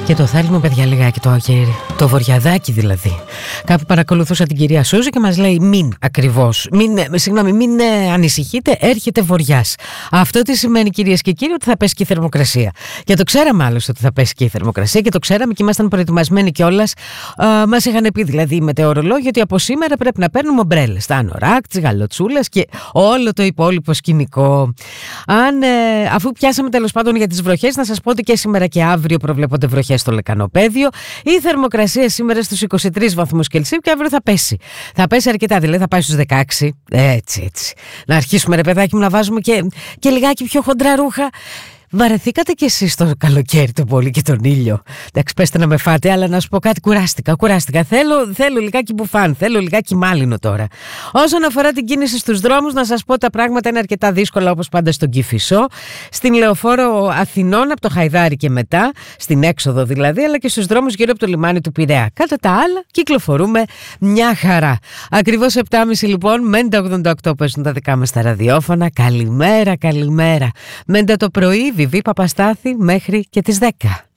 Και το θέλουμε, παιδιά, λιγάκι το αγέρι. Το βορειαδάκι δηλαδή. Κάπου παρακολουθούσα την κυρία Σούζη και μας λέει μην ακριβώς. Μην ανησυχείτε, έρχεται βοριάς. Αυτό τι σημαίνει, κυρίες και κύριοι? Ότι θα πέσει και η θερμοκρασία. Και το ξέραμε άλλωστε ότι θα πέσει και η θερμοκρασία και το ξέραμε και ήμασταν προετοιμασμένοι κιόλας. Μας είχαν πει δηλαδή οι μετεωρολόγοι ότι από σήμερα πρέπει να παίρνουμε ομπρέλες, τα ανοράκ, τις γαλοτσούλες και όλο το υπόλοιπο σκηνικό. Αφού πιάσαμε τέλος πάντων για τις βροχές, να σας πω ότι και σήμερα και αύριο προβλέπονται βροχές στο Λεκανοπέδιο. Η θερμοκρασία σήμερα στους 23 βαθμούς Κελσίου και αύριο θα πέσει. Θα πέσει αρκετά, δηλαδή θα πάει στους 16. Έτσι. Να αρχίσουμε, ρε παιδάκι μου, να βάζουμε και λιγάκι πιο χοντρά ρούχα. Βαρεθήκατε κι εσείς το καλοκαίρι το πολύ και τον ήλιο? Εντάξει, πέστε να με φάτε, αλλά να σου πω κάτι, κουράστηκα. Θέλω λιγάκι μπουφάν, θέλω λιγάκι μάλινο τώρα. Όσον αφορά την κίνηση στους δρόμους, να σας πω τα πράγματα είναι αρκετά δύσκολα όπως πάντα στον Κηφισό, στην Λεωφόρο Αθηνών από το Χαϊδάρι και μετά, στην έξοδο δηλαδή, αλλά και στους δρόμους γύρω από το λιμάνι του Πειραιά. Κατά τα άλλα, κυκλοφορούμε μια χαρά. Ακριβώς 7.30 λοιπόν, Μέντα 88 παίζουν τα δικά μας τα ραδιόφωνα. Καλημέρα. Μέντα το πρωί, Βιβί Παπαστάθη μέχρι και τις 10.